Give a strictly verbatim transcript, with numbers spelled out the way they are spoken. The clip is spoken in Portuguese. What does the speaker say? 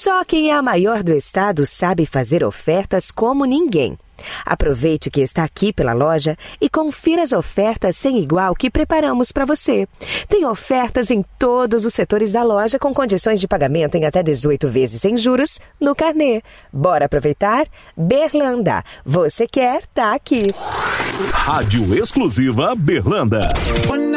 Só quem é a maior do estado sabe fazer ofertas como ninguém. Aproveite que está aqui pela loja e confira as ofertas sem igual que preparamos para você. Tem ofertas em todos os setores da loja com condições de pagamento em até dezoito vezes sem juros no carnê. Bora aproveitar? Berlanda. Você quer, tá aqui. Rádio Exclusiva Berlanda.